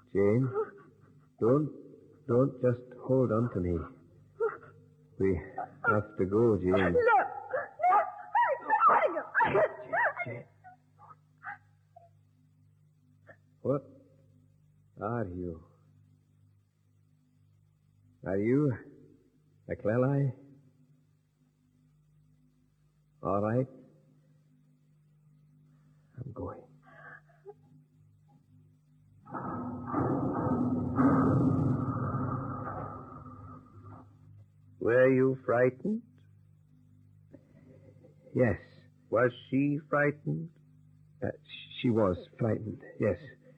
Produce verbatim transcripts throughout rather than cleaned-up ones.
Jane, don't, don't just hold on to me. We have to go, Jane. No, no, I'm going. Jane. What are you? Are you a Clelai? All right. I'm going. Were you frightened? Yes. Was she frightened? Uh, she was frightened, yes.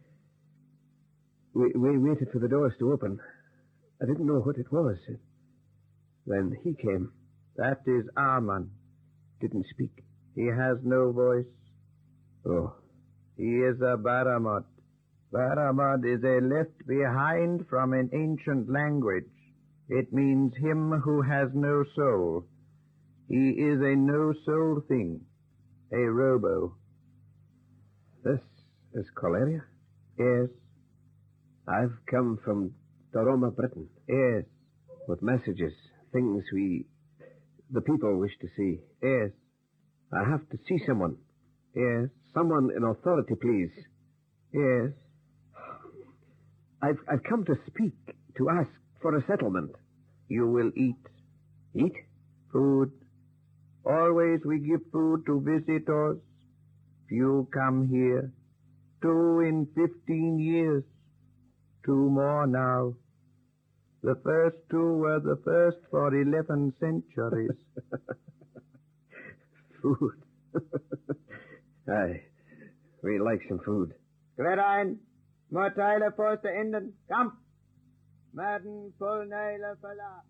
We, we waited for the doors to open. I didn't know what it was. Then he came. That is Arman. Didn't speak. He has no voice. Oh. He is a Baramot. Baramot is a left behind from an ancient language. It means him who has no soul. He is a no-soul thing. A robo. This is Coleria? Yes. I've come from Doroma, Britain. Yes. With messages, things we... the people wish to see. Yes. I have to see someone. Yes. Someone in authority, please. Yes. I've, I've come to speak, to ask for a settlement. You will eat. Eat? Food. Always we give food to visitors. Few come here. Two in fifteen years. Two more now. The first two were the first for eleven centuries. Food. Aye. We like some food. Klerein, Morteile poste inden. Kom. Madden Polneile Verla.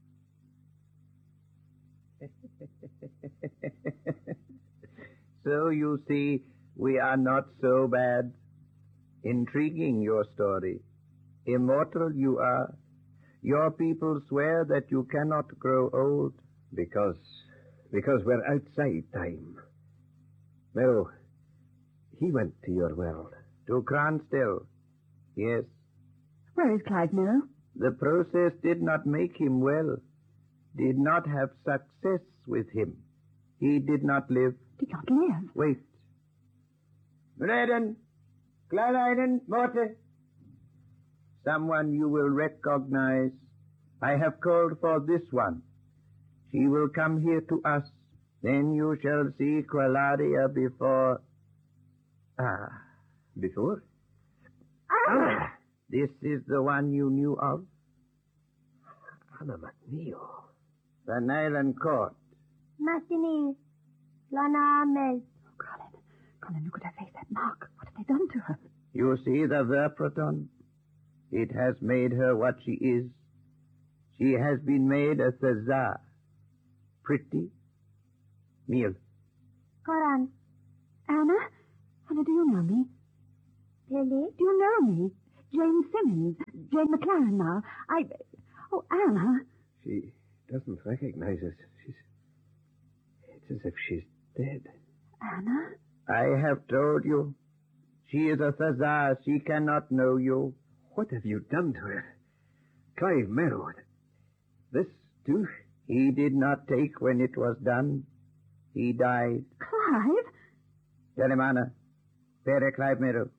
So you see, we are not so bad. Intriguing, your story. Immortal you are. Your people swear that you cannot grow old. Because, because we're outside time. Well, he went to your world. To Cransdale. Yes. Where is Clyde Mill? The process did not make him well. Did not have success with him. He did not live. Did not live? Wait. Breden, Klereinen, Morte. Someone you will recognize. I have called for this one. She will come here to us. Then you shall see Qualaria before... Ah. Before? Ah! This is the one you knew of? Anna McNeil. The Nyland Court. Martini. Lana Mel. Oh, Colin. Colin, look at her face, that mark. What have they done to her? You see the Verproton? It has made her what she is. She has been made a Thazar. Pretty. Meal. Coran. Anna? Anna, do you know me? Lily? Do you know me? Jane Simmons. Jane McLaren now. I... Oh, Anna. She doesn't recognize us. She's... It's as if she's dead. Anna? I have told you. She is a Thazar. She cannot know you. What have you done to her? Clive Merrow. This, too? He did not take when it was done. He died. Clive? Telemana. Pere Clive Merrow.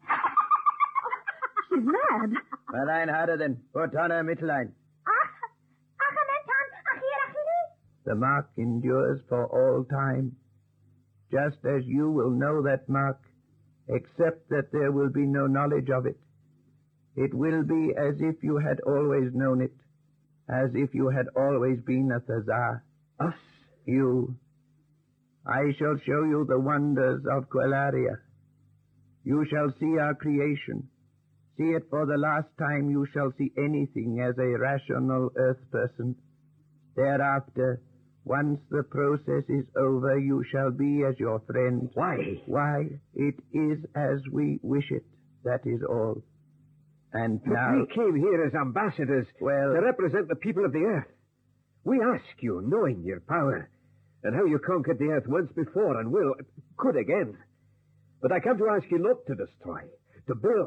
She's mad. Marijn Harden. Fortana Mittellein. The mark endures for all time. Just as you will know that mark, except that there will be no knowledge of it. It will be as if you had always known it, as if you had always been a Thazar. Us? You. I shall show you the wonders of Qualaria. You shall see our creation. See it for the last time you shall see anything as a rational earth person. Thereafter, once the process is over, you shall be as your friend. Why? Why? It is as we wish it. That is all. And but now... we came here as ambassadors well, to represent the people of the earth. We ask you, knowing your power, and how you conquered the earth once before and will, could again. But I come to ask you not to destroy, to build,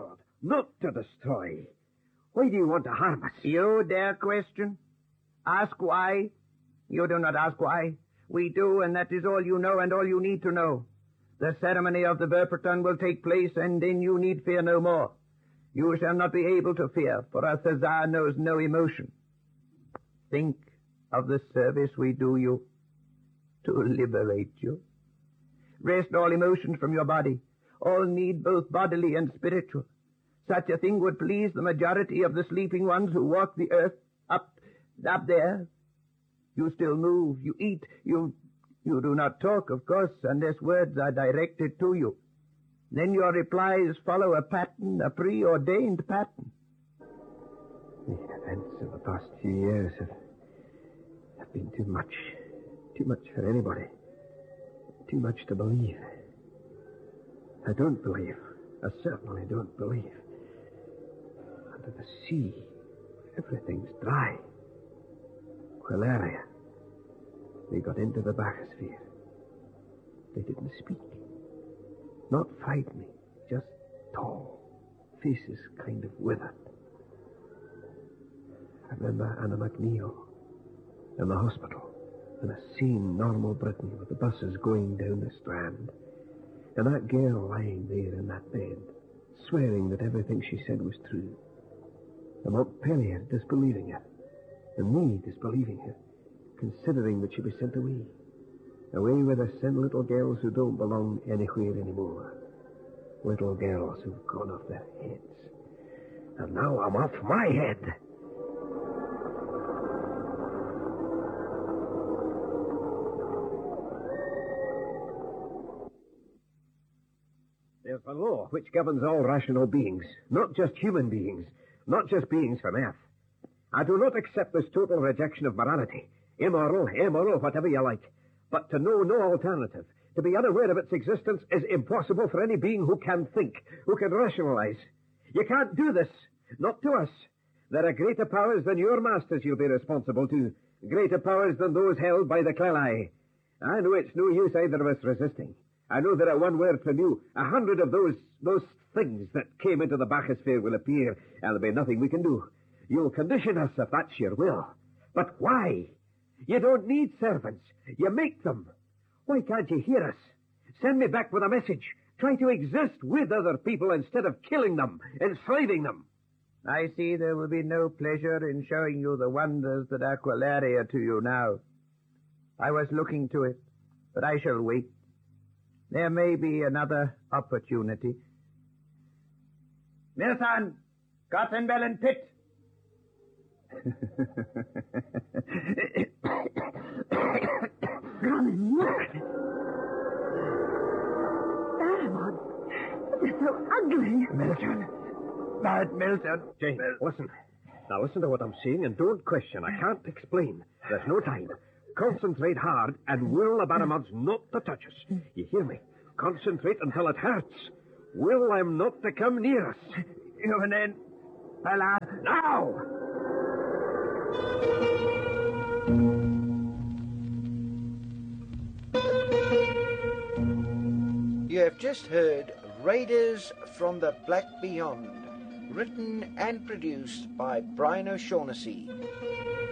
not to destroy. Why do you want to harm us? You dare question? Ask why? You do not ask why. We do, and that is all you know and all you need to know. The ceremony of the Verperton will take place, and then you need fear no more. You shall not be able to fear, for our Thazar knows no emotion. Think of the service we do you to liberate you. Wrest all emotions from your body, all need both bodily and spiritual. Such a thing would please the majority of the sleeping ones who walk the earth up, up there. You still move, you eat, you, you do not talk, of course, unless words are directed to you. Then your replies follow a pattern, a preordained pattern. The events of the past few years have, have been too much, too much for anybody, too much to believe. I don't believe, I certainly don't believe. Under the sea, everything's dry. Quellaria, they got into the bathysphere. They didn't speak. Not frightening, just tall, faces kind of withered. I remember Anna McNeil in the hospital, in a sane, normal Britain with the buses going down the Strand, and that girl lying there in that bed, swearing that everything she said was true, and Montpellier disbelieving her, and me disbelieving her, considering that she'd be sent away. Away where they send little girls who don't belong anywhere anymore. Little girls who've gone off their heads. And now I'm off my head. There's the law which governs all rational beings, not just human beings, not just beings from Earth. I do not accept this total rejection of morality. Immoral, immoral, whatever you like. But to know no alternative, to be unaware of its existence, is impossible for any being who can think, who can rationalize. You can't do this. Not to us. There are greater powers than your masters you'll be responsible to. Greater powers than those held by the Clelai. I know it's no use either of us resisting. I know that at one word from you, a hundred of those, those things that came into the bathysphere will appear, and there'll be nothing we can do. You'll condition us if that's your will. But why? You don't need servants. You make them. Why can't you hear us? Send me back with a message. Try to exist with other people instead of killing them, enslaving them. I see there will be no pleasure in showing you the wonders that are Quellaria to you now. I was looking to it, but I shall wait. There may be another opportunity. Milton! Gothenbellen Pit! Grumman, look! Barrymore, this is so ugly. Milton! Bad Milton! Jane, listen. Now listen to what I'm saying and don't question. I can't explain. There's no time. Concentrate hard and will the Barramods not to touch us. You hear me? Concentrate until it hurts. Will them not to come near us. You and then... Fella! Now! You have just heard Raiders from the Black Beyond, written and produced by Brian O'Shaughnessy.